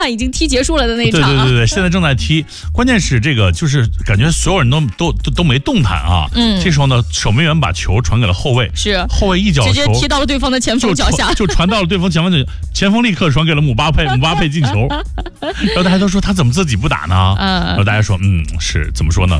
已经踢结束了的那一场啊。 对，现在正在踢。关键是这个就是感觉所有人都没动弹啊。这时候呢，守门员把球传给了后卫， 是后卫一脚球直接踢到了对方的前锋脚下， 就传到了对方前锋的前锋，立刻传给了姆巴佩进球。然后大家都说他怎么自己不打呢？然后大家说是怎么说呢？